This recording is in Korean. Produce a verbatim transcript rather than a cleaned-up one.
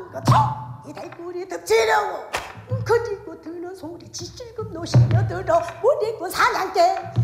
그 이달 꿀이 덮치려고 그리고 드는 소리 지실금 노시며 들어 못 입고 사냥개